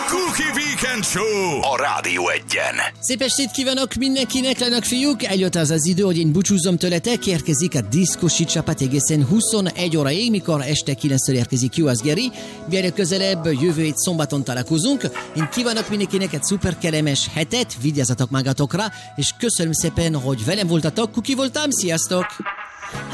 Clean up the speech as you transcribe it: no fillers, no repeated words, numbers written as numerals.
Cookie Weekend Show a Rádió Egyen. Szép estét kívánok mindenkinek, lányok, fiúk! Eljött az idő, hogy én búcsúzzom tőletek, érkezik a diszkosi csapat egészen 21 óraig, mikor este 9-től érkezik Juhász Geri. Mielőtt közelebb, jövő hét szombaton találkozunk. Én kívánok mindenkinek egy szuper kellemes hetet, vigyázzatok magatokra, és köszönöm szépen, hogy velem voltatok. Kuki voltam, sziasztok!